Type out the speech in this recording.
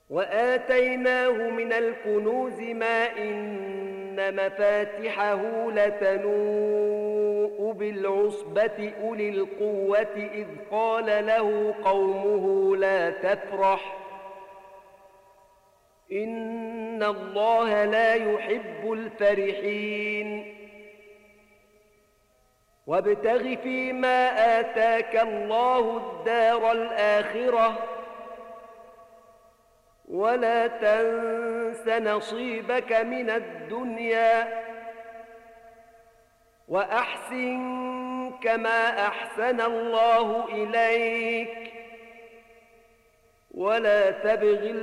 وآتيناه من الكنوز ما إن مفاتحه لتنوء بالعصبة أولي القوة إذ قال له قومه لا تفرح إن الله لا يحب الفرحين وابتغ فيما آتاك الله الدار الآخرة ولا تنس نصيبك من الدنيا وأحسن كما أحسن الله إليك ولا تبغ